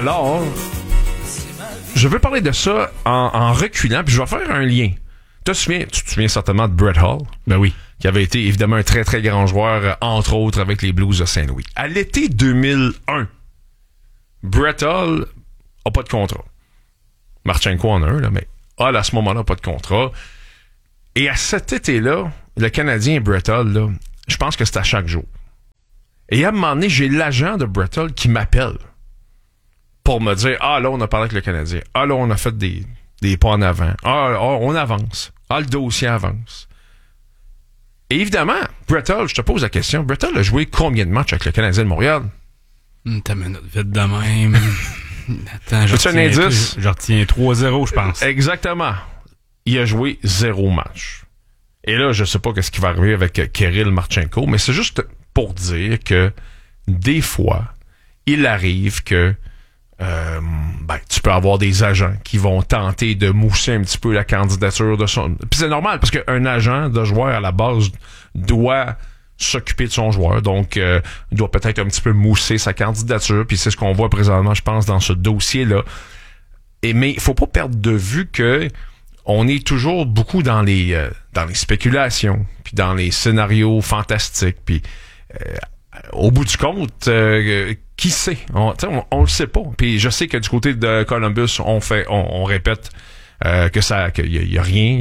Alors, je veux parler de ça en reculant, puis je vais faire un lien. Tu te souviens certainement de Brett Hull? Ben oui. Qui avait été évidemment un très très grand joueur, entre autres avec les Blues de Saint-Louis. À l'été 2001, Brett Hull a pas de contrat. Marchenko en a un, là, mais Hull à ce moment-là pas de contrat. Et à cet été-là, le Canadien Brett Hull, là, je pense que c'est à chaque jour. Et à un moment donné, j'ai l'agent de Brett Hull qui m'appelle pour me dire « Ah, là, on a parlé avec le Canadien. Ah, là, on a fait des pas en avant. Ah, on avance. Ah, le dossier avance. » Et évidemment, Brett Hull, je te pose la question, Brett Hull a joué combien de matchs avec le Canadien de Montréal? T'as une minute vite de même. Attends, veux-tu un indice? Je retiens 3-0, je pense. Exactement. Il a joué 0 match. Et là, je sais pas ce qui va arriver avec Kirill Marchenko, mais c'est juste pour dire que des fois, il arrive que tu peux avoir des agents qui vont tenter de mousser un petit peu la candidature de son... Puis c'est normal, parce qu'un agent de joueur, à la base, doit s'occuper de son joueur. Donc, il doit peut-être un petit peu mousser sa candidature. Puis c'est ce qu'on voit présentement, je pense, dans ce dossier-là. Mais il faut pas perdre de vue que on est toujours beaucoup dans les spéculations, puis dans les scénarios fantastiques. Puis au bout du compte... qui sait? On le sait pas. Puis je sais que du côté de Columbus, on répète qu'il y a rien,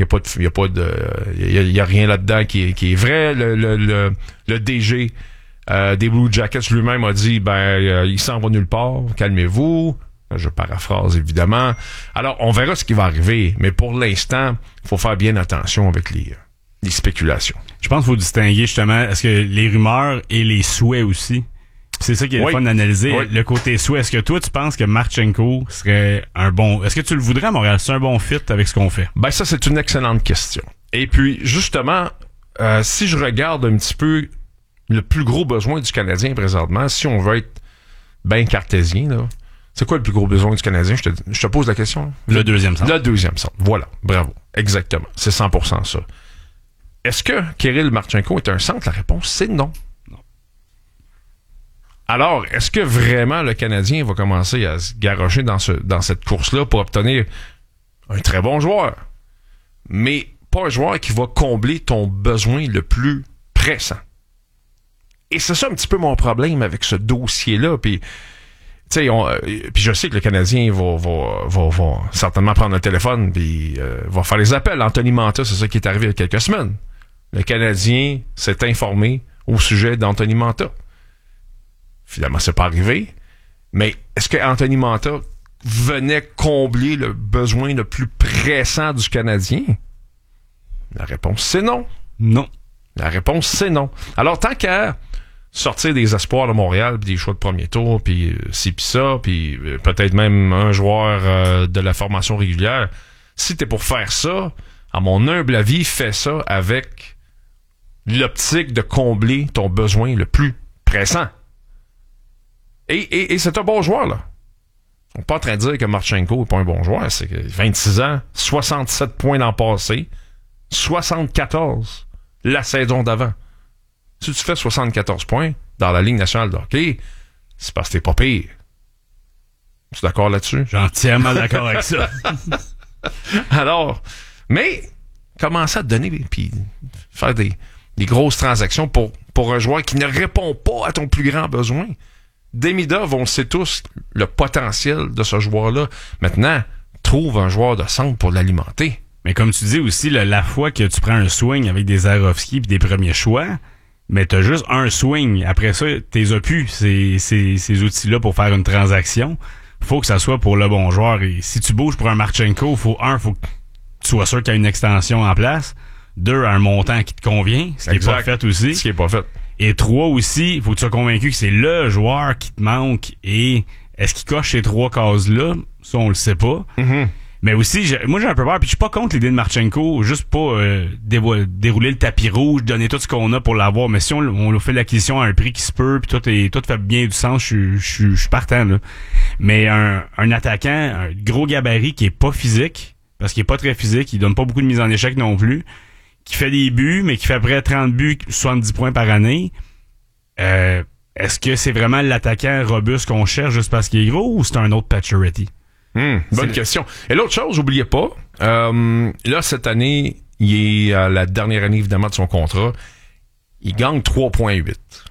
il y a rien là-dedans qui est vrai. Le DG des Blue Jackets lui-même a dit il s'en va nulle part, calmez-vous. Je paraphrase évidemment. Alors on verra ce qui va arriver, mais pour l'instant, il faut faire bien attention avec les spéculations. Je pense qu'il faut distinguer justement est-ce que les rumeurs et les souhaits aussi. C'est ça qui est le fun d'analyser. Oui. Le côté souhait. Est-ce que toi, tu penses que Marchenko serait un bon... Est-ce que tu le voudrais à Montréal? C'est un bon fit avec ce qu'on fait? Ça, c'est une excellente question. Et puis, justement, si je regarde un petit peu le plus gros besoin du Canadien présentement, si on veut être bien cartésien, là, c'est quoi le plus gros besoin du Canadien? Je te pose la question. Le deuxième centre. Le deuxième centre. Voilà. Bravo. Exactement. C'est 100% ça. Est-ce que Kirill Marchenko est un centre? La réponse, c'est non. Alors, est-ce que vraiment le Canadien va commencer à se garrocher dans cette course-là pour obtenir un très bon joueur, mais pas un joueur qui va combler ton besoin le plus pressant? Et c'est ça un petit peu mon problème avec ce dossier-là. Puis, puis je sais que le Canadien va certainement prendre le téléphone puis va faire les appels. Anthony Mantha, c'est ça qui est arrivé il y a quelques semaines. Le Canadien s'est informé au sujet d'Anthony Mantha. Finalement, c'est pas arrivé. Mais est-ce que Anthony Mantha venait combler le besoin le plus pressant du Canadien? La réponse, c'est non. Non. La réponse, c'est non. Alors, tant qu'à sortir des espoirs de Montréal, puis des choix de premier tour, puis ci, puis ça, puis peut-être même un joueur de la formation régulière, si t'es pour faire ça, à mon humble avis, fais ça avec l'optique de combler ton besoin le plus pressant. Et c'est un bon joueur, là. On n'est pas en train de dire que Marchenko n'est pas un bon joueur. C'est que 26 ans, 67 points l'an passé, 74 la saison d'avant. Si tu fais 74 points dans la Ligue nationale de hockey, c'est parce que t'es pas pire. Tu es d'accord là-dessus? Je suis entièrement d'accord avec ça. Alors, mais commencer à te donner puis faire des grosses transactions pour un joueur qui ne répond pas à ton plus grand besoin. Demidov, on le sait tous, le potentiel de ce joueur-là. Maintenant, trouve un joueur de centre pour l'alimenter. Mais comme tu dis aussi, la fois que tu prends un swing avec des Zarovski et des premiers choix, mais t'as juste un swing. Après ça, t'es as plus ces outils-là pour faire une transaction. Faut que ça soit pour le bon joueur. Et si tu bouges pour un Marchenko, faut que tu sois sûr qu'il y a une extension en place. 2, un montant qui te convient, ce qui est pas fait aussi. Ce qui est pas fait. Et 3 aussi, il faut que tu sois convaincu que c'est le joueur qui te manque. Et est-ce qu'il coche ces 3 cases-là? Ça, on le sait pas. Mm-hmm. Mais aussi, moi j'ai un peu peur, puis je suis pas contre l'idée de Marchenko, juste pas dérouler le tapis rouge, donner tout ce qu'on a pour l'avoir. Mais si on fait l'acquisition à un prix qui se peut, puis tout fait bien du sens, je suis partant, là. Mais un attaquant, un gros gabarit qui est pas physique, parce qu'il est pas très physique, il donne pas beaucoup de mise en échec non plus, qui fait des buts, mais qui fait à peu près 30 buts, 70 points par année. est-ce que c'est vraiment l'attaquant robuste qu'on cherche juste parce qu'il est gros ou c'est un autre Pacioretty? Bonne question. Et l'autre chose, n'oubliez pas, là, cette année, il est à la dernière année, évidemment, de son contrat. Il gagne 3,8.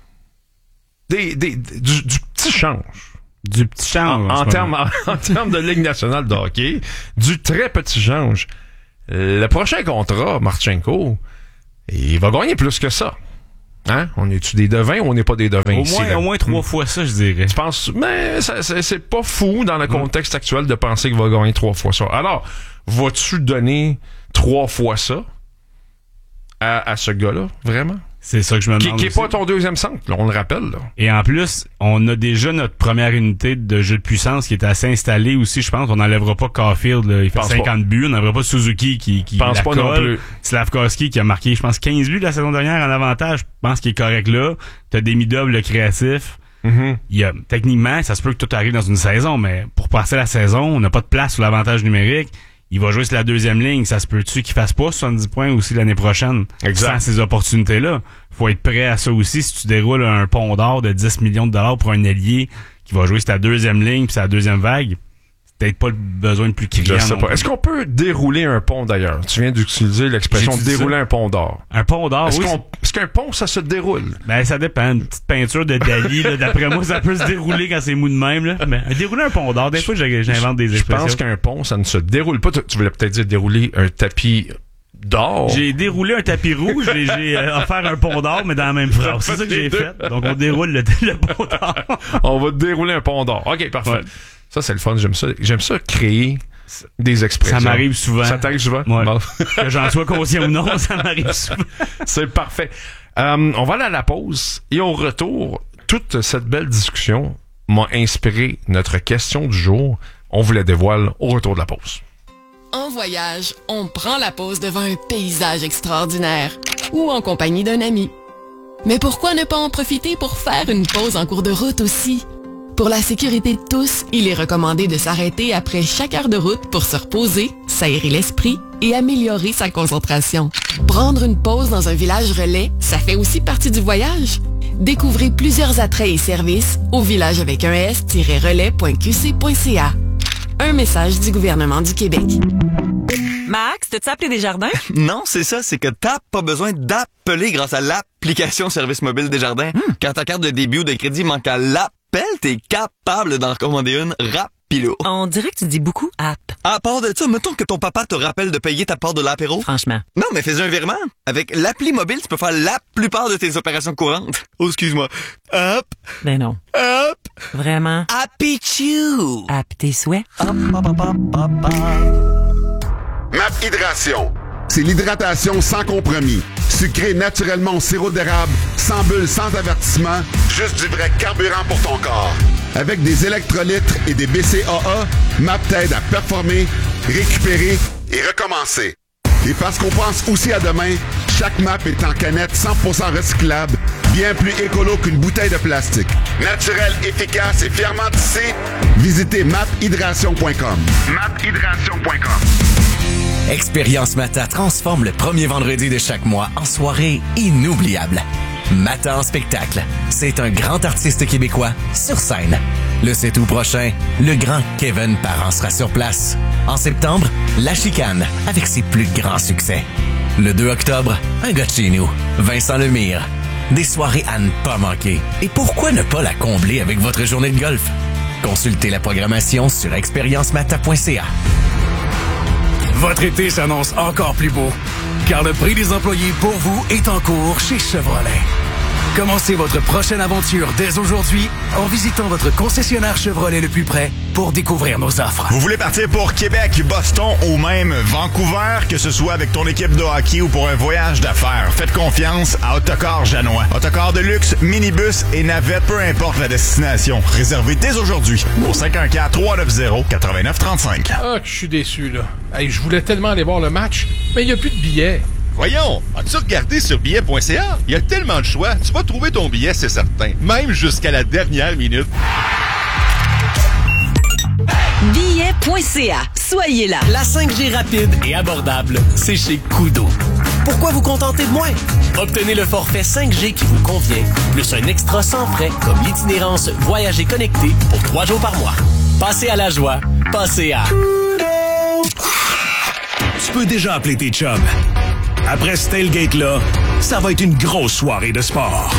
Du petit change. Du petit change. En termes de Ligue nationale de hockey, du très petit change. Le prochain contrat, Marchenko, il va gagner plus que ça. Hein? On est-tu des devins ou on n'est pas des devins ici? Au moins 3 fois ça, je dirais. Je pense, mais c'est pas fou dans le contexte actuel de penser qu'il va gagner 3 fois ça. Alors, vas-tu donner 3 fois ça à ce gars-là, vraiment? C'est ça que je me demande. Qui est pas ton deuxième centre, là, on le rappelle. Là. Et en plus, on a déjà notre première unité de jeu de puissance qui est assez installée aussi, je pense. On n'enlèvera pas Caulfield, là, il fait 50 buts. On n'enlèvera pas Suzuki qui pense la pas colle. non plus. Slavkovski qui a marqué, je pense, 15 buts la saison dernière en avantage. Je pense qu'il est correct là. T'as des mid-doubles créatifs. Il y a, techniquement, ça se peut que tout arrive dans une saison, mais pour passer la saison, on n'a pas de place sur l'avantage numérique. Il va jouer sur la deuxième ligne. Ça se peut-tu qu'il fasse pas 70 points aussi l'année prochaine? Exact. Sans ces opportunités-là. Faut être prêt à ça aussi si tu déroules un pont d'or de 10 millions de dollars pour un ailier qui va jouer sur ta deuxième ligne puis sa deuxième vague. C'est peut-être pas le besoin le plus criant. Je sais pas. Est-ce qu'on peut dérouler un pont d'ailleurs? Tu viens d'utiliser l'expression dérouler un pont d'or. Un pont d'or, oui. Est-ce qu'un pont, ça se déroule? Ben, ça dépend. Une petite peinture de Dali, là, d'après moi, ça peut se dérouler quand c'est mou de même, là. Mais dérouler un pont d'or, des fois, j'invente des expressions. Je pense qu'un pont, ça ne se déroule pas. Tu voulais peut-être dire dérouler un tapis d'or. J'ai déroulé un tapis rouge et j'ai offert un pont d'or, mais dans la même phrase. C'est ça que j'ai fait. Donc, on déroule le pont d'or. On va dérouler un pont d'or. OK, parfait. Ouais. Ça, c'est le fun. J'aime ça. J'aime ça créer des expressions. Ça m'arrive souvent. Ça t'arrive souvent? Ouais. Bon. Que j'en sois conscient ou non, ça m'arrive souvent. C'est parfait. On va aller à la pause et au retour, toute cette belle discussion m'a inspiré notre question du jour. On vous la dévoile au retour de la pause. En voyage, on prend la pause devant un paysage extraordinaire ou en compagnie d'un ami. Mais pourquoi ne pas en profiter pour faire une pause en cours de route aussi? Pour la sécurité de tous, il est recommandé de s'arrêter après chaque heure de route pour se reposer, s'aérer l'esprit et améliorer sa concentration. Prendre une pause dans un village relais, ça fait aussi partie du voyage. Découvrez plusieurs attraits et services au village avec un s-relais.qc.ca. Un message du gouvernement du Québec. Max, t'as-tu appelé Desjardins? Non, c'est ça, c'est que t'as pas besoin d'appeler grâce à l'application Service Mobile Desjardins. Quand ta carte de débit ou de crédit manque à l'appel, t'es capable d'en recommander une rapilo. On dirait que tu dis beaucoup app. À part de ça, mettons que ton papa te rappelle de payer ta part de l'apéro. Franchement. Non, mais fais un virement. Avec l'appli mobile, tu peux faire la plupart de tes opérations courantes. Oh, excuse-moi. Hop. Ben non. Hop. Vraiment. Happy-choo. App tes souhaits. Hop, hop, hop, hop, hop, hop. MAP Hydration. C'est l'hydratation sans compromis. Sucré naturellement au sirop d'érable, sans bulles, sans avertissement, juste du vrai carburant pour ton corps. Avec des électrolytes et des BCAA, MAP t'aide à performer, récupérer et recommencer. Et parce qu'on pense aussi à demain, chaque MAP est en canette 100% recyclable, bien plus écolo qu'une bouteille de plastique. Naturel, efficace et fièrement tissé, visitez maphydration.com. maphydration.com. Expérience Mata transforme le premier vendredi de chaque mois en soirée inoubliable. Mata en spectacle. C'est un grand artiste québécois sur scène. Le 7 août prochain, le grand Kevin Parent sera sur place. En septembre, La Chicane avec ses plus grands succès. Le 2 octobre, un gars de chez nous, Vincent Lemire. Des soirées à ne pas manquer. Et pourquoi ne pas la combler avec votre journée de golf? Consultez la programmation sur expériencemata.ca. Votre été s'annonce encore plus beau, car le prix des employés pour vous est en cours chez Chevrolet. Commencez votre prochaine aventure dès aujourd'hui en visitant votre concessionnaire Chevrolet le plus près pour découvrir nos offres. Vous voulez partir pour Québec, Boston ou même Vancouver, que ce soit avec ton équipe de hockey ou pour un voyage d'affaires, faites confiance à Autocar Janois. Autocar de luxe, minibus et navette, peu importe la destination. Réservez dès aujourd'hui au 514-390-8935. Ah, je suis déçu, là. Hey, je voulais tellement aller voir le match, mais il n'y a plus de billets. Voyons, as-tu regardé sur billet.ca? Il y a tellement de choix, tu vas trouver ton billet, c'est certain. Même jusqu'à la dernière minute. Billet.ca Koodo.ca. Soyez là. La 5G rapide et abordable, c'est chez Koodo. Pourquoi vous contenter de moins? Obtenez le forfait 5G qui vous convient, plus un extra sans frais comme l'itinérance Voyager connecté pour 3 jours par mois. Passez à la joie. Passez à Koodo. Tu peux déjà appeler tes chums. Après ce tailgate-là, ça va être une grosse soirée de sport.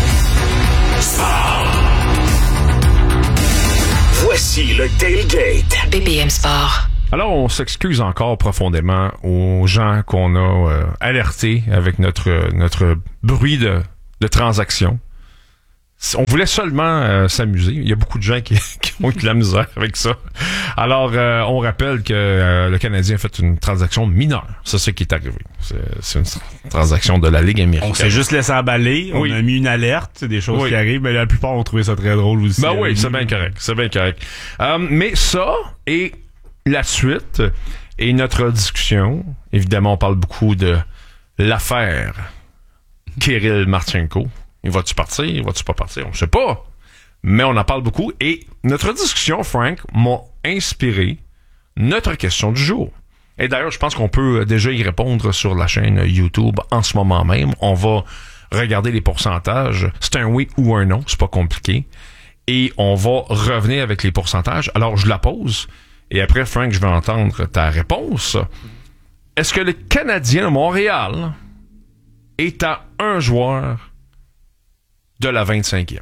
Voici le tailgate. BPM Sport. Alors, on s'excuse encore profondément aux gens qu'on a alertés avec notre bruit de transaction. On voulait seulement s'amuser. Il y a beaucoup de gens qui ont eu de la misère avec ça. Alors, on rappelle que le Canadien a fait une transaction mineure. C'est ce qui est arrivé. C'est une transaction de la Ligue américaine. On s'est juste laissé emballer. On a mis une alerte. C'est des choses qui arrivent. Mais la plupart ont trouvé ça très drôle aussi. Ben oui, c'est bien correct. C'est bien correct. Mais ça et la suite et notre discussion. Évidemment, on parle beaucoup de l'affaire Kirill Marchenko. Il va-tu partir? Il va-tu pas partir? On sait pas. Mais on en parle beaucoup. Et notre discussion, Frank, m'a inspiré notre question du jour. Et d'ailleurs, je pense qu'on peut déjà y répondre sur la chaîne YouTube en ce moment même. On va regarder les pourcentages. C'est un oui ou un non. C'est pas compliqué. Et on va revenir avec les pourcentages. Alors, je la pose. Et après, Frank, je vais entendre ta réponse. Est-ce que le Canadien de Montréal est à un joueur de la 25e?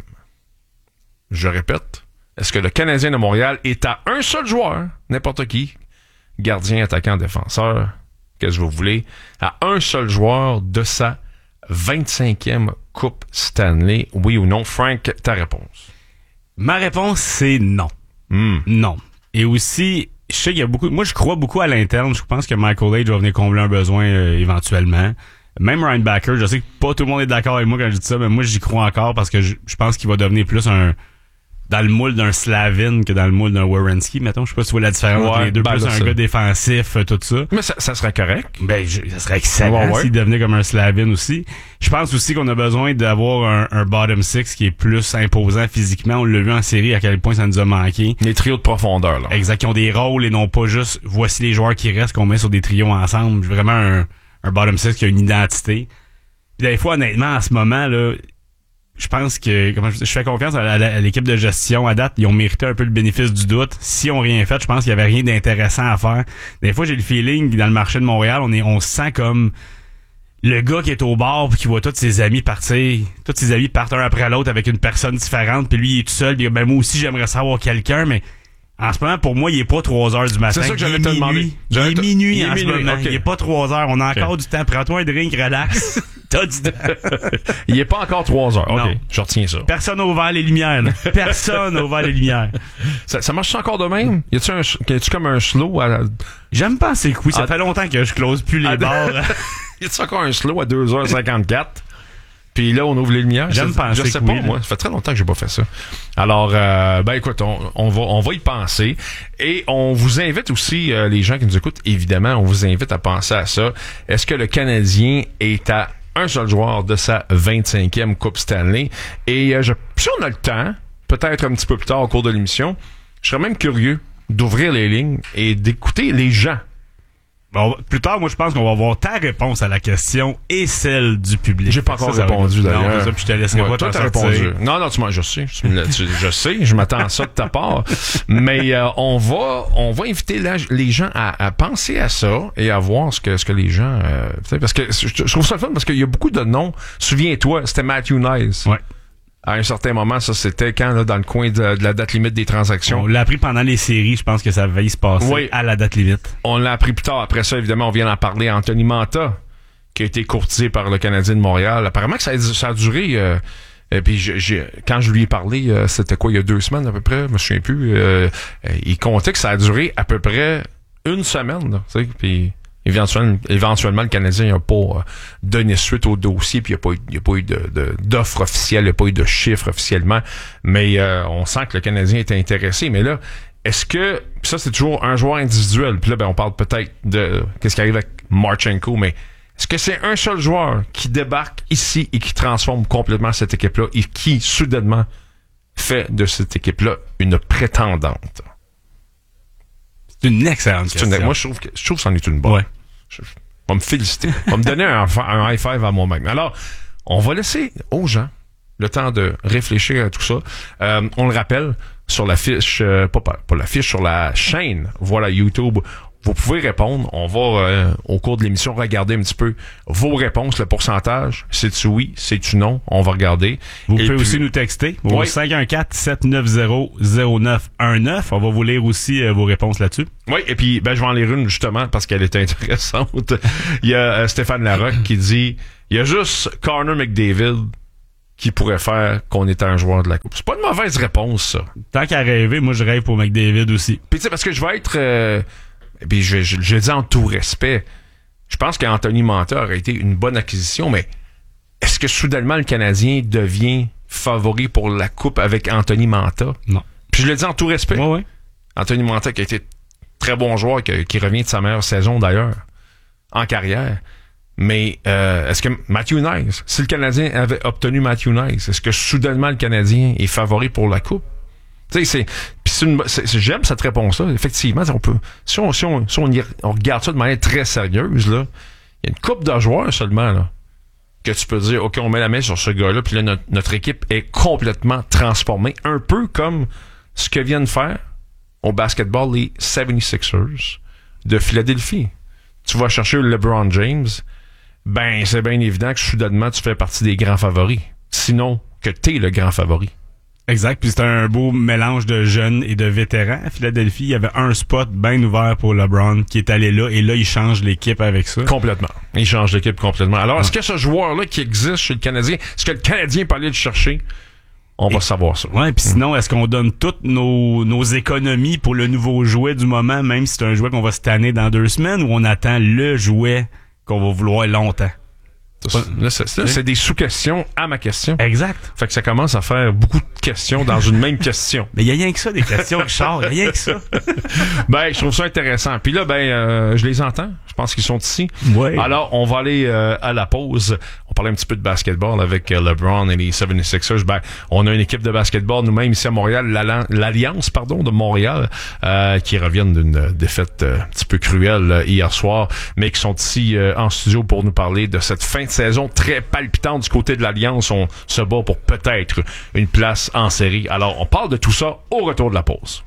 Je répète, est-ce que le Canadien de Montréal est à un seul joueur, n'importe qui, gardien, attaquant, défenseur, qu'est-ce que vous voulez, à un seul joueur de sa 25e Coupe Stanley, oui ou non? Frank, ta réponse? Ma réponse, c'est non. Non. Et aussi, je sais qu'il y a beaucoup... Moi, je crois beaucoup à l'interne. Je pense que Michael Age va venir combler un besoin éventuellement. Même Ryan Backer, je sais que pas tout le monde est d'accord avec moi quand je dis ça, mais moi, j'y crois encore parce que je pense qu'il va devenir plus dans le moule d'un Slavin que dans le moule d'un Werenski, mettons. Je sais pas si tu vois la différence entre les deux. Plus un gars défensif, tout ça. Mais ça serait correct. Ben, ça serait excellent s'il devenait comme un Slavin aussi. Je pense aussi qu'on a besoin d'avoir un bottom six qui est plus imposant physiquement. On l'a vu en série à quel point ça nous a manqué. Les trios de profondeur, là. Exact, qui ont des rôles et non pas juste voici les joueurs qui restent qu'on met sur des trios ensemble. Vraiment un bottom six qui a une identité. Puis des fois, honnêtement, en ce moment, là, je pense que je fais confiance à l'équipe de gestion. À date, ils ont mérité un peu le bénéfice du doute. S'ils ont rien fait, je pense qu'il y avait rien d'intéressant à faire. Des fois, j'ai le feeling que dans le marché de Montréal, on se sent comme le gars qui est au bar puis qui voit tous ses amis partir. Tous ses amis partent un après l'autre avec une personne différente. Puis lui, il est tout seul. Puis ben moi aussi, j'aimerais savoir quelqu'un, mais en ce moment, pour moi, il est pas 3 heures du matin. C'est ça que j'allais te demander. Il est minuit en ce moment. Okay. Il est pas 3 heures. On a encore du temps. Prends-toi un drink, relax. T'as du temps. Il est pas encore 3 heures. Non. OK, je retiens ça. Personne n'a ouvert les lumières. Là. Personne n'a ouvert les lumières. Ça marche encore de même? Y a-tu comme un slow à... J'aime penser que oui. Ça fait longtemps que je close plus les bars. Y a-tu encore un slow à 2h54? Puis là, on ouvre les lumières. J'aime penser je sais que pas, oui, moi. Ça fait très longtemps que j'ai pas fait ça. Alors, ben écoute, on va y penser. Et on vous invite aussi, les gens qui nous écoutent, évidemment, on vous invite à penser à ça. Est-ce que le Canadien est à un seul joueur de sa 25e Coupe Stanley? Et si on a le temps, peut-être un petit peu plus tard au cours de l'émission, je serais même curieux d'ouvrir les lignes et d'écouter les gens. Bon, plus tard, moi, je pense qu'on va avoir ta réponse à la question et celle du public. J'ai pas encore répondu, d'ailleurs. Non, ça, puis je te laisserai pas toi, t'en t'as répondu. sortir. Non, je sais. Je sais, je m'attends à ça de ta part. Mais on va inviter les gens à penser à ça et à voir ce que les gens... parce que je trouve ça le fun parce qu'il y a beaucoup de noms. Souviens-toi, c'était Matthew Nice. Ouais. À un certain moment, ça c'était quand là, dans le coin de la date limite des transactions. On l'a appris pendant les séries, je pense que ça va y se passer à la date limite. On l'a appris plus tard. Après ça, évidemment, on vient d'en parler. Anthony Manta, qui a été courtisé par le Canadien de Montréal. Apparemment que ça a duré... et puis quand je lui ai parlé, c'était quoi, il y a 2 semaines à peu près, je me souviens plus. Il comptait que ça a duré à peu près 1 semaine. Là, puis éventuellement, le Canadien n'a pas donné suite au dossier, puis il n'y a pas eu d'offre officielle, il n'y a pas eu de chiffre officiellement, mais on sent que le Canadien est intéressé. Mais là, est-ce que, ça c'est toujours un joueur individuel, puis là on parle peut-être de qu'est-ce qui arrive avec Marchenko, mais est-ce que c'est un seul joueur qui débarque ici et qui transforme complètement cette équipe-là et qui soudainement fait de cette équipe-là une prétendante? C'est une excellente question. Moi, je trouve que c'en est une bonne. Ouais. Je vais me féliciter. On va me donner un high five à moi-même. Alors, on va laisser aux gens le temps de réfléchir à tout ça. On le rappelle, sur la fiche, pas la fiche, sur la chaîne, voilà, YouTube, vous pouvez répondre. On va, au cours de l'émission, regarder un petit peu vos réponses, le pourcentage. C'est-tu oui, c'est-tu non? On va regarder. Vous pouvez aussi nous texter au 514-790-0919. On va vous lire aussi vos réponses là-dessus. Oui, et puis je vais en lire une justement parce qu'elle est intéressante. Il y a Stéphane Larocque qui dit il y a juste Connor McDavid qui pourrait faire qu'on est un joueur de la Coupe. C'est pas une mauvaise réponse, ça. Tant qu'à rêver, moi je rêve pour McDavid aussi. Puis tu sais, parce que je vais être... puis je le dis en tout respect. Je pense qu'Anthony Mantha aurait été une bonne acquisition, mais est-ce que soudainement le Canadien devient favori pour la Coupe avec Anthony Mantha? Non. Puis je le dis en tout respect. Ouais. Anthony Mantha qui a été très bon joueur, qui revient de sa meilleure saison d'ailleurs, en carrière. Mais est-ce que Matthew Knies, si le Canadien avait obtenu Matthew Knies, est-ce que soudainement le Canadien est favori pour la Coupe? Tu sais, j'aime cette réponse-là. Effectivement, on peut. Si on regarde ça de manière très sérieuse, là, il y a une couple de joueurs seulement là que tu peux dire, ok, on met la main sur ce gars-là, puis là notre équipe est complètement transformée, un peu comme ce que viennent faire au basketball les 76ers de Philadelphie. Tu vas chercher LeBron James, c'est bien évident que soudainement tu fais partie des grands favoris. Sinon que t'es le grand favori. Exact, puis c'est un beau mélange de jeunes et de vétérans. À Philadelphie, il y avait un spot bien ouvert pour LeBron qui est allé là, et là, il change l'équipe avec ça. Complètement. Il change l'équipe complètement. Alors, est-ce que ce joueur-là qui existe chez le Canadien, est-ce que le Canadien peut aller le chercher? On va savoir ça. Ouais, puis sinon, est-ce qu'on donne toutes nos économies pour le nouveau jouet du moment, même si c'est un jouet qu'on va se tanner dans 2 semaines, ou on attend le jouet qu'on va vouloir longtemps? Là, c'est des sous-questions à ma question. Exact. Fait que ça commence à faire beaucoup de questions dans une même question. Mais il y a rien que ça, des questions, Richard. Il y a rien que ça. Je trouve ça intéressant. Puis là, je les entends. Je pense qu'ils sont ici. Ouais. Alors, on va aller à la pause. On parlait un petit peu de basketball avec LeBron et les 76ers. On a une équipe de basketball nous-mêmes ici à Montréal, l'Alliance, de Montréal, qui reviennent d'une défaite un petit peu cruelle hier soir, mais qui sont ici en studio pour nous parler de cette fin de saison très palpitante du côté de l'Alliance. On se bat pour peut-être une place en série. Alors, on parle de tout ça au retour de la pause.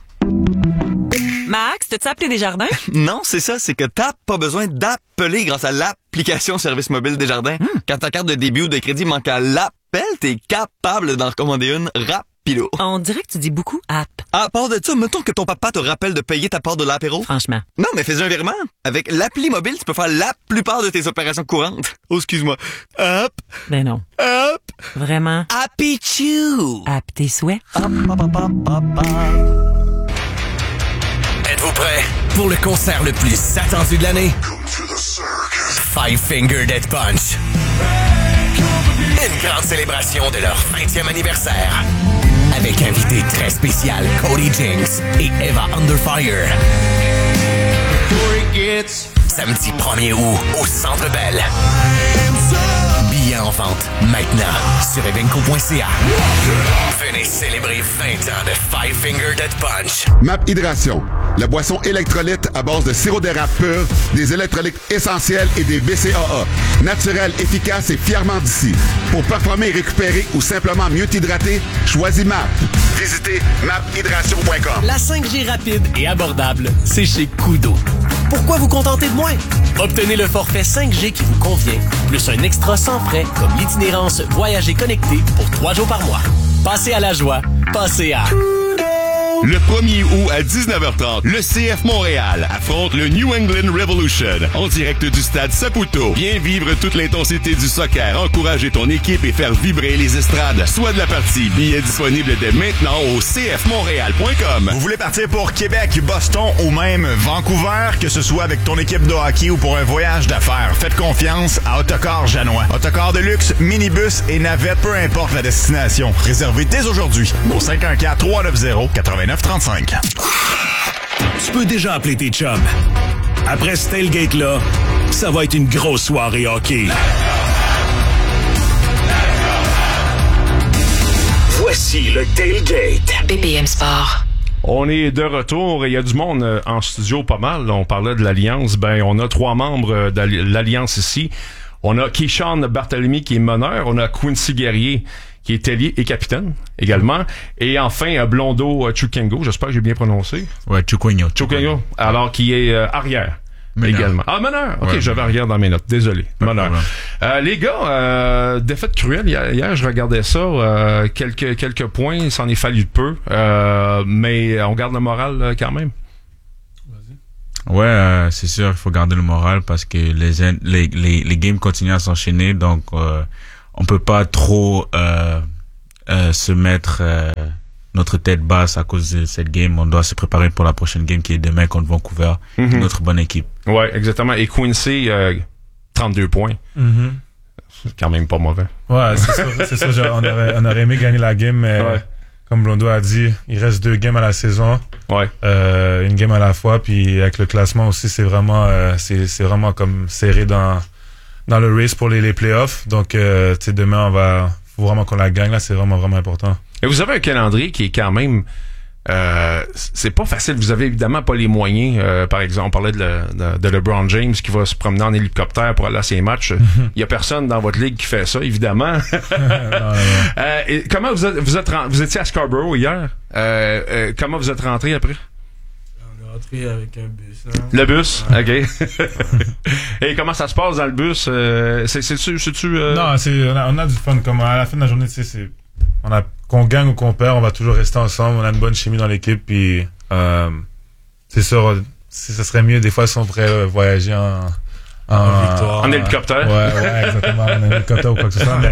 Max, t'as-tu appelé Desjardins? Non, c'est ça, c'est que t'as pas besoin d'appeler grâce à l'application Service Mobile Desjardins. Quand ta carte de débit ou de crédit manque à l'appel, t'es capable d'en recommander une rapido. On dirait que tu dis beaucoup app. À part de ça, mettons que ton papa te rappelle de payer ta part de l'apéro. Franchement. Non, mais fais un virement. Avec l'appli mobile, tu peux faire la plupart de tes opérations courantes. Oh, excuse-moi. Hop. Ben non. Hop. Vraiment. Happy Chew. App tes souhaits. Êtes-vous prêts pour le concert le plus attendu de l'année? Five Finger Death Punch. Une grande célébration de leur 20e anniversaire. Avec invité très spécial Cody Jinks et Eva Underfire. Samedi 1er août au Centre Bell. Billets en vente maintenant sur evenco.ca. Venez célébrer 20 ans de Five Finger Death Punch. MAP Hydration, la boisson électrolyte à base de sirop d'érable pur, des électrolytes essentiels et des BCAA. Naturel, efficace et fièrement d'ici. Pour performer et récupérer ou simplement mieux t'hydrater, choisis MAP. Visitez maphydration.com. La 5G rapide et abordable, c'est chez Kudo. Pourquoi vous contenter de moins? Obtenez le forfait 5G qui vous convient, plus un extra sans frais comme l'itinérance Voyager connecté pour 3 jours par mois. Passez à la joie, passez à... Le 1er août à 19h30, le CF Montréal affronte le New England Revolution en direct du stade Saputo. Viens vivre toute l'intensité du soccer, encourager ton équipe et faire vibrer les estrades. Soit de la partie, billets disponibles dès maintenant au cfmontréal.com. Vous voulez partir pour Québec, Boston ou même Vancouver, que ce soit avec ton équipe de hockey ou pour un voyage d'affaires, faites confiance à Autocar Janois. Autocar de luxe, minibus et navette, peu importe la destination. Réservez dès aujourd'hui au 514-390-8935. Tu peux déjà appeler tes chums. Après ce tailgate-là, ça va être une grosse soirée hockey. Voici le tailgate. BPM Sport. On est de retour et il y a du monde en studio pas mal. On parlait de l'Alliance. On a 3 membres de l'Alliance ici. On a Keyshawn Barthélemy qui est meneur. On a Quincy Guerrier qui est ailier et capitaine également. Et enfin, Blondo Chukengo, j'espère que j'ai bien prononcé. Ouais, Chukengo. Alors qui est arrière. Meneur. Également. Ah, meneur. OK, Ouais, j'avais arrière dans mes notes. Désolé. Meneur. Les gars, défaite cruelle. Hier, je regardais ça. Quelques points. Il s'en est fallu peu. Mais on garde le moral quand même. Ouais, c'est sûr, il faut garder le moral parce que les games continuent à s'enchaîner. Donc, on peut pas trop se mettre notre tête basse à cause de cette game. On doit se préparer pour la prochaine game qui est demain contre Vancouver. Mm-hmm. Une autre bonne équipe. Ouais, exactement. Et Quincy, 32 points. Mm-hmm. C'est quand même pas mauvais. Ouais, c'est sûr. On aurait aimé gagner la game, mais comme Blondo a dit, il reste 2 games à la saison. Ouais. Une game à la fois. Puis avec le classement aussi, c'est vraiment comme serré dans le race pour les playoffs. Donc, demain, faut vraiment qu'on la gagne. Là, c'est vraiment, vraiment important. Et vous avez un calendrier qui est quand même c'est pas facile. Vous avez évidemment pas les moyens. Par exemple, on parlait de LeBron James qui va se promener en hélicoptère pour aller à ses matchs. Il y a personne dans votre ligue qui fait ça, évidemment. Non. Et comment vous étiez à Scarborough hier? Comment vous êtes rentré après? On est rentré avec un bus. Hein? Le bus? OK. Et comment ça se passe dans le bus? C'est-tu Non, on a du fun. Comme à la fin de la journée, tu sais, qu'on gagne ou qu'on perd, on va toujours rester ensemble. On a une bonne chimie dans l'équipe. Puis c'est sûr, ça serait mieux des fois si on pourrait voyager en hélicoptère. Ouais, exactement. En hélicoptère ou quoi que ce soit.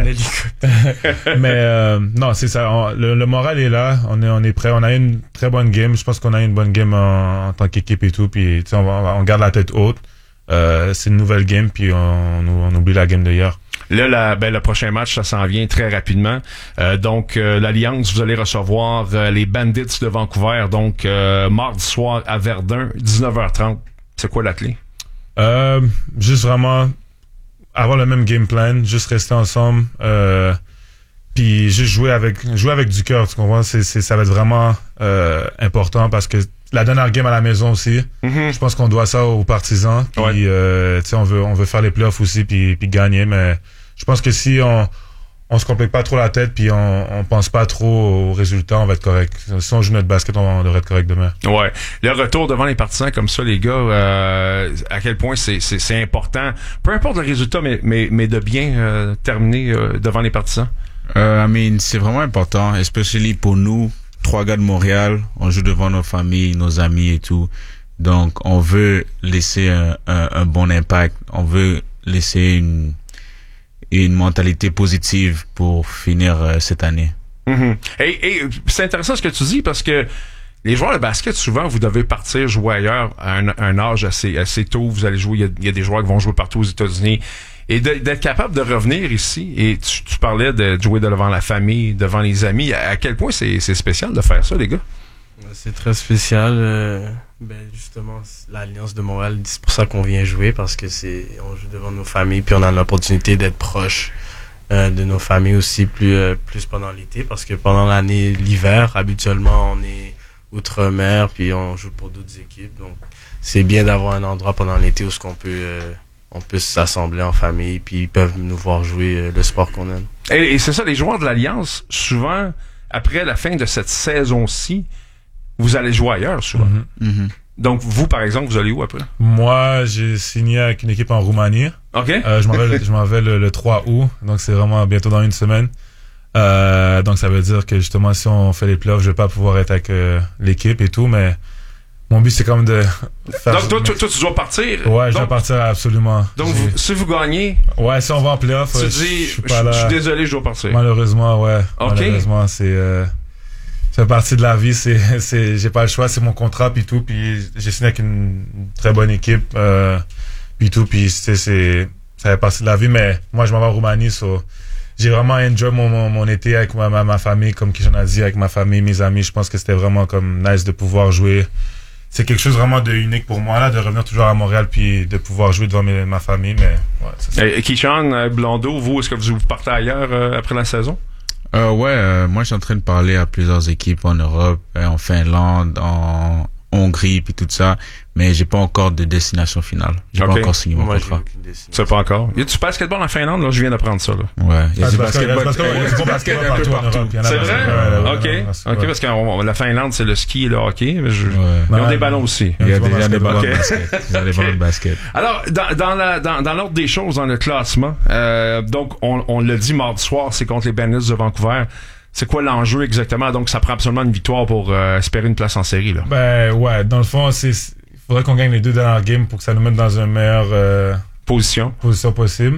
Mais non, c'est ça. Le moral est là. On est prêt. On a eu une très bonne game. Je pense qu'on a eu une bonne game en tant qu'équipe et tout. Puis on garde la tête haute. C'est une nouvelle game. Puis on oublie la game d'hier. Là, le prochain match, ça s'en vient très rapidement. Donc, l'Alliance, vous allez recevoir les Bandits de Vancouver. Donc, mardi soir à Verdun, 19h30. C'est quoi la clé? Juste vraiment avoir le même game plan, juste rester ensemble, puis juste jouer avec du cœur. Tu comprends? Ça va être vraiment important parce que la dernière game à la maison aussi, je pense qu'on doit ça aux partisans. Puis on veut faire les playoffs aussi puis gagner, mais je pense que si on se complique pas trop la tête puis on pense pas trop aux résultats, on va être correct. Si on joue notre basket, on devrait être correct demain. Ouais. Le retour devant les partisans comme ça, les gars, à quel point c'est important. Peu importe le résultat, mais de bien terminer devant les partisans. C'est vraiment important, especially pour nous, 3 gars de Montréal. On joue devant nos familles, nos amis et tout. Donc, on veut laisser un bon impact. On veut laisser une mentalité positive pour finir cette année. Mm-hmm. Et c'est intéressant ce que tu dis parce que les joueurs de basket, souvent, vous devez partir jouer ailleurs à un âge assez tôt. Vous allez jouer, il y a des joueurs qui vont jouer partout aux États-Unis. Et d'être capable de revenir ici, et tu parlais de jouer devant la famille, devant les amis, à quel point c'est spécial de faire ça, les gars? C'est très spécial. Justement, l'Alliance de Montréal, c'est pour ça qu'on vient jouer, parce que on joue devant nos familles, puis on a l'opportunité d'être proche de nos familles aussi plus pendant l'été, parce que pendant l'hiver, habituellement, on est outre-mer, puis on joue pour d'autres équipes. Donc, c'est bien d'avoir un endroit pendant l'été où on peut s'assembler en famille, puis ils peuvent nous voir jouer le sport qu'on aime. Et c'est ça, les joueurs de l'Alliance, souvent, après la fin de cette saison-ci, vous allez jouer ailleurs, souvent. Mm-hmm. Donc, vous, par exemple, vous allez où après? Moi, j'ai signé avec une équipe en Roumanie. OK. Je m'en vais le 3 août, donc c'est vraiment bientôt dans une semaine. Donc, ça veut dire que, justement, si on fait les playoffs, je vais pas pouvoir être avec l'équipe et tout, mais mon but, c'est quand même de faire... Donc, toi, tu dois partir? Ouais, je dois partir, absolument. Donc, si vous gagnez... Ouais, si on va en playoff, tu dis, je suis désolé, je dois partir. Malheureusement, ouais. OK. Malheureusement, ça fait partie de la vie, j'ai pas le choix, c'est mon contrat puis tout, puis j'ai signé avec une très bonne équipe puis tout, puis ça fait partie de la vie, mais moi je m'en vais en Roumanie, j'ai vraiment enjoy mon été avec ma famille, comme j'en ai dit, avec ma famille, mes amis. Je pense que c'était vraiment comme nice de pouvoir jouer. C'est quelque chose vraiment de unique pour moi là, de revenir toujours à Montréal puis de pouvoir jouer devant ma famille, mais ouais, c'est ça. Keyshawn, Blondo, vous, est-ce que vous partez ailleurs après la saison? Moi je suis en train de parler à plusieurs équipes en Europe, en Finlande, en Hongrie puis tout ça, mais j'ai pas encore de destination finale. J'ai pas encore signé mon contrat. Tu sais pas encore. Y a-tu basketball en Finlande? Là, je viens d'apprendre ça, là. Ouais. Il y a du basketball un peu partout. C'est vrai? OK, parce que la Finlande, c'est le ski et le hockey. Ils ont des ballons aussi. Il y a des ballons de basket. Il y a des ballons de basket. Alors, dans l'ordre des choses, dans le classement, donc, on l'a dit mardi soir, c'est contre les Bandits de Vancouver. C'est quoi l'enjeu exactement? Donc, ça prend absolument une victoire pour espérer une place en série, là. Ben, ouais. Dans le fond, il faudrait qu'on gagne les 2 dernières games pour que ça nous mette dans une meilleure position possible.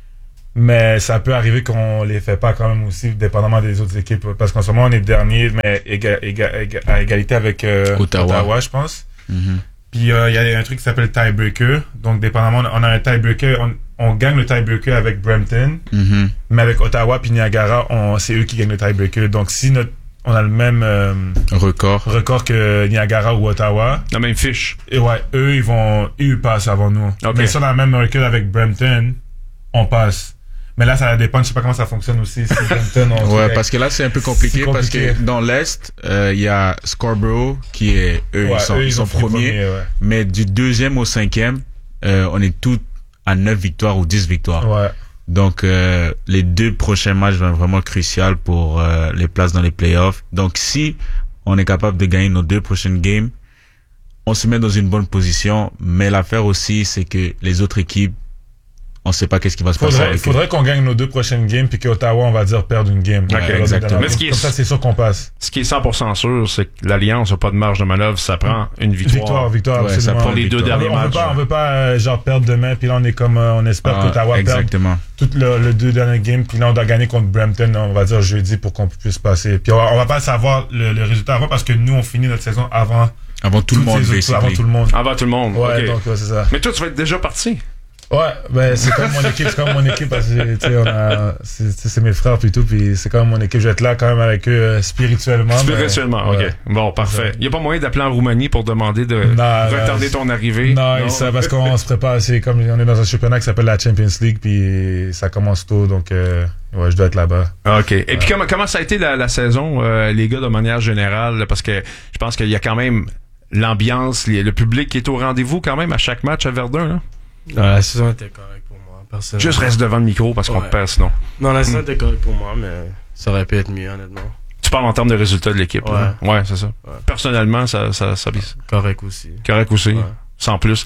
Mais ça peut arriver qu'on les fait pas quand même aussi, dépendamment des autres équipes. Parce qu'en ce moment, on est dernier, mais à égalité avec Ottawa, je pense. Mm-hmm. Puis, il y a un truc qui s'appelle tiebreaker. Donc, dépendamment, on a un tiebreaker. On gagne le tiebreaker avec Brampton, mais avec Ottawa puis Niagara, c'est eux qui gagnent le tiebreaker. Donc, si on a le même record que Niagara ou Ottawa, la même fiche. Et ouais, ils passent avant nous. Okay. Mais si on a le même record avec Brampton, on passe. Mais là, ça dépend, je sais pas comment ça fonctionne aussi. Si Brampton, parce que là, c'est un peu compliqué, parce que dans l'Est, il y a Scarborough qui est, ils sont premiers, mais du 2e au 5e, on est tous à 9 victoires ou 10 victoires. Ouais. Donc, les 2 prochains matchs vont être vraiment cruciaux pour les places dans les playoffs. Donc, si on est capable de gagner nos 2 prochaines games, on se met dans une bonne position. Mais l'affaire aussi, c'est que les autres équipes, on sait pas qu'est-ce qui va se passer. Il faudrait qu'on gagne nos 2 prochaines games puis qu'Ottawa, on va dire, perdre une game. Okay, exactement. Mais comme ça, c'est sûr qu'on passe. Ce qui est 100% sûr, c'est que l'Alliance n'a pas de marge de manœuvre. Ça prend une victoire. Victoire, absolument. Ça prend les 2 derniers matchs. On veut pas, genre, perdre demain puis là, on est comme, on espère qu'Ottawa perde tout le 2 derniers games puis là, on doit gagner contre Brampton, on va dire jeudi pour qu'on puisse passer. Puis on va pas savoir le résultat avant parce que nous, on finit notre saison avant tout le monde, avant tout le monde. Ouais, okay. donc, c'est ça. Mais toi, tu vas être déjà parti. Ouais, ben c'est comme mon équipe parce que tu sais c'est mes frères plutôt puis c'est comme mon équipe, je vais être là quand même avec eux spirituellement. OK. Bon, parfait. Il y a pas moyen d'appeler en Roumanie pour demander de retarder ton arrivée. Non, ça parce qu'on se prépare, c'est comme on est dans un championnat qui s'appelle la Champions League puis ça commence tôt donc ouais, je dois être là-bas. OK. Et puis comment ça a été la saison les gars de manière générale parce que je pense qu'il y a quand même l'ambiance, le public qui est au rendez-vous quand même à chaque match à Verdun là. La saison était correcte pour moi, personnellement. Juste reste devant le micro parce qu'on te perd sinon. Non, la saison était correcte pour moi, mais ça aurait pu être mieux, honnêtement. Tu parles en termes de résultats de l'équipe. Ouais, c'est ça. Ouais. Personnellement, ça correct aussi. Correct aussi. Ouais. Sans plus.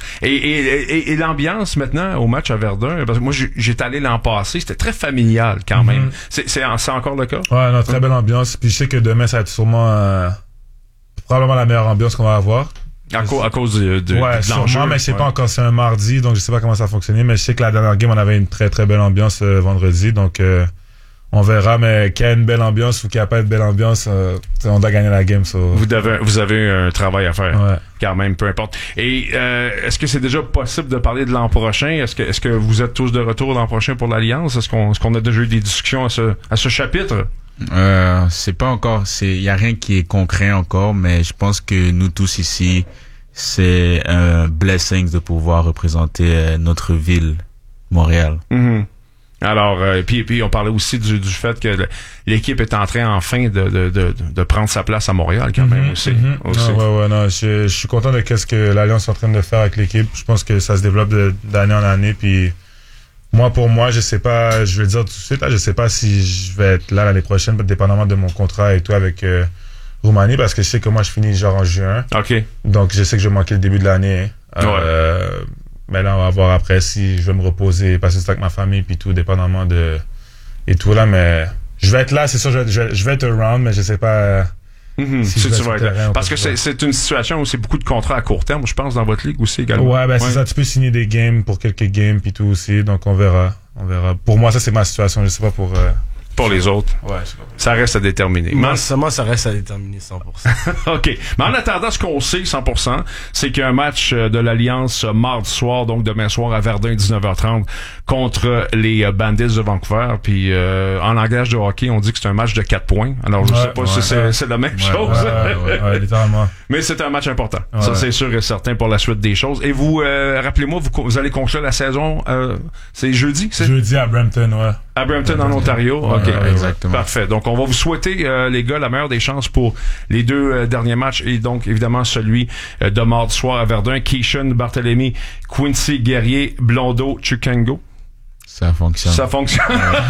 Et l'ambiance maintenant au match à Verdun, parce que moi j'étais allé l'an passé, c'était très familial quand même. C'est encore le cas? Ouais, non, très belle ambiance. Puis je sais que demain ça va être sûrement probablement la meilleure ambiance qu'on va avoir. À cause de ouais, sûrement, mais je sais pas encore, c'est un mardi, donc je sais pas comment ça va fonctionner, mais je sais que la dernière game, on avait une très très belle ambiance vendredi, donc on verra, mais qu'il y a une belle ambiance ou qu'il n'y a pas de belle ambiance, on doit gagner la game. So. Vous avez un travail à faire, quand même, peu importe. Et est-ce que c'est déjà possible de parler de l'an prochain? Est-ce que vous êtes tous de retour l'an prochain pour l'Alliance? Est-ce qu'on a déjà eu des discussions à ce chapitre? C'est pas encore, y a rien qui est concret encore, mais je pense que nous tous ici, c'est un blessing de pouvoir représenter notre ville, Montréal. Mm-hmm. Alors, puis on parlait aussi du fait que l'équipe est en train enfin de prendre sa place à Montréal quand même aussi. Non, je suis content de ce que l'Alliance est en train de faire avec l'équipe. Je pense que ça se développe d'année en année, puis pour moi, je sais pas, je vais le dire tout de suite, là, je sais pas si je vais être là l'année prochaine, dépendamment de mon contrat et tout avec Roumanie, parce que je sais que moi, je finis genre en juin. OK. Donc, je sais que je vais manquer le début de l'année. Mais là, on va voir après si je vais me reposer, passer du temps avec ma famille, puis tout, dépendamment et tout là, mais je vais être là, c'est sûr, je vais être around, mais je sais pas... Si tu vas être là. Parce que c'est une situation où c'est beaucoup de contrats à court terme, je pense, dans votre ligue aussi également. Ouais, c'est ça, tu peux signer des games pour quelques games puis tout aussi, donc on verra. Pour moi, ça c'est ma situation, je sais pas pour les autres. Ouais, ça reste à déterminer. Moi, ça reste à déterminer 100%. OK. Mais en attendant, ce qu'on sait 100%, c'est qu'il y a un match de l'Alliance mardi soir, donc demain soir à Verdun, 19h30, contre les Bandits de Vancouver. Puis en langage de hockey, on dit que c'est un match de 4 points. Alors, je sais pas si c'est la même chose. Ouais, littéralement. Mais c'est un match important. Ouais. Ça, c'est sûr et certain pour la suite des choses. Et vous, rappelez-moi, vous allez conclure la saison, c'est jeudi? Jeudi à Brampton, ouais. À Brampton, en Ontario? Ouais, OK. ouais, exactement. Parfait. Donc, on va vous souhaiter, les gars, la meilleure des chances pour les deux derniers matchs et donc, évidemment, celui de mardi soir à Verdun. Keishan, Barthélemy, Quincy, Guerrier, Blondeau, Chukango. Ça fonctionne. Ça fonctionne.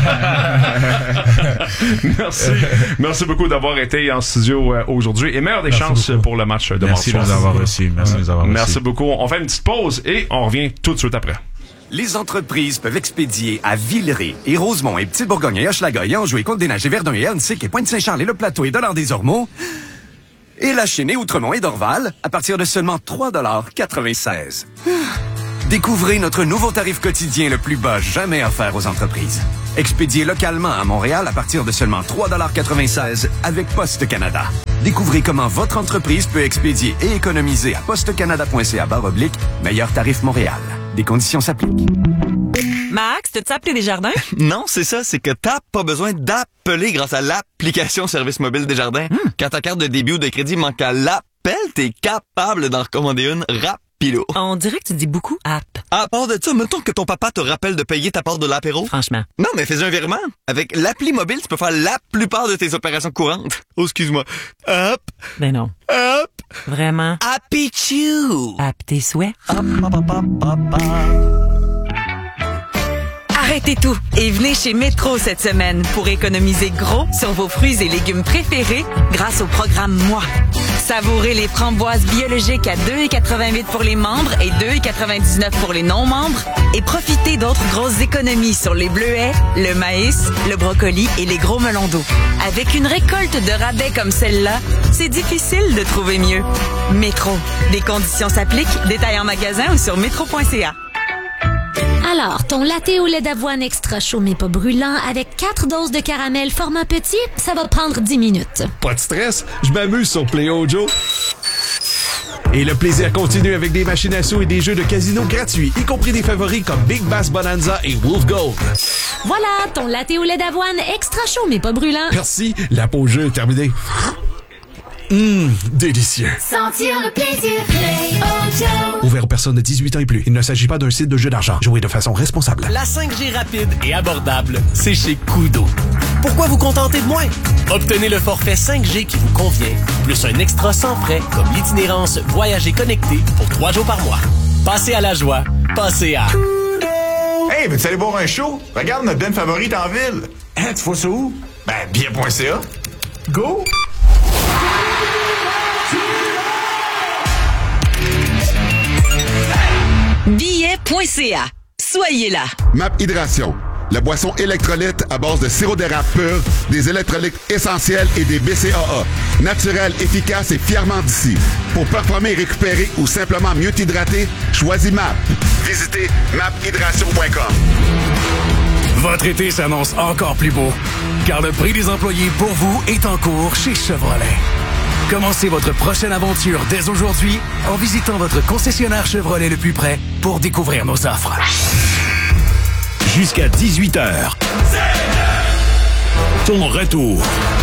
Merci beaucoup d'avoir été en studio aujourd'hui et meilleure des chances beaucoup pour le match de mardi soir. Merci de nous avoir reçus. Merci beaucoup. On fait une petite pause et on revient tout de suite après. Les entreprises peuvent expédier à Villeray et Rosemont et Petite-Bourgogne et Hochelaga et Anjou et Côte-des-Neiges et Verdun et Huntsic et Pointe-Saint-Charles et Le Plateau et Dollard-des-Ormeaux et La Chine et Outremont et Dorval à partir de seulement 3,96 $. Découvrez notre nouveau tarif quotidien le plus bas jamais offert aux entreprises. Expédié localement à Montréal à partir de seulement 3,96 $ avec Poste Canada. Découvrez comment votre entreprise peut expédier et économiser à postecanada.ca/meilleur tarif Montréal. Des conditions s'appliquent. Max, t'as-tu appelé Desjardins? Non, c'est ça, c'est que t'as pas besoin d'appeler grâce à l'application Service Mobile Desjardins. Quand ta carte de débit ou de crédit manque à l'appel, t'es capable d'en recommander une rapido. On dirait que tu dis beaucoup app. À part de ça, mettons que ton papa te rappelle de payer ta part de l'apéro. Franchement. Non, mais fais un virement. Avec l'appli mobile, tu peux faire la plupart de tes opérations courantes. Oh, excuse-moi. Hop. Ben non. Hop. Vraiment. Happy Chew. App tes souhaits. Hop, hop, hop, hop, hop, hop. Arrêtez tout et venez chez Métro cette semaine pour économiser gros sur vos fruits et légumes préférés grâce au programme Moi. Savourez les framboises biologiques à 2,88 pour les membres et 2,99 pour les non-membres et profitez d'autres grosses économies sur les bleuets, le maïs, le brocoli et les gros melons d'eau. Avec une récolte de rabais comme celle-là, c'est difficile de trouver mieux. Métro. Des conditions s'appliquent. Détails en magasin ou sur métro.ca. Alors, ton latte au lait d'avoine extra chaud mais pas brûlant avec 4 doses de caramel format petit, ça va prendre 10 minutes. Pas de stress, je m'amuse sur PlayOjo. Et le plaisir continue avec des machines à sous et des jeux de casino gratuits, y compris des favoris comme Big Bass Bonanza et Wolf Gold. Voilà, ton latte au lait d'avoine extra chaud mais pas brûlant. Merci, la pause jeu est terminée. Délicieux. Sentir le plaisir, PlayOjo. Ouvert aux personnes de 18 ans et plus. Il ne s'agit pas d'un site de jeu d'argent. Jouez de façon responsable. La 5G rapide et abordable, c'est chez Koodo. Pourquoi vous contenter de moins? Obtenez le forfait 5G qui vous convient, plus un extra sans frais comme l'itinérance Voyager connecté pour 3 jours par mois. Passez à la joie, passez à... Hey, veux-tu aller boire un show? Regarde notre den favorite en ville. Hein, tu vois ça où? Ben, bien.ca. Go! Billet.ca. Soyez là. MAP Hydration, la boisson électrolyte à base de sirop d'érable pur, des électrolytes essentiels et des BCAA. Naturel, efficace et fièrement d'ici. Pour performer et récupérer ou simplement mieux t'hydrater, choisis MAP. Visitez maphydration.com. Votre été s'annonce encore plus beau, car le prix des employés pour vous est en cours chez Chevrolet. Commencez votre prochaine aventure dès aujourd'hui en visitant votre concessionnaire Chevrolet le plus près pour découvrir nos offres. Jusqu'à 18h. Ton retour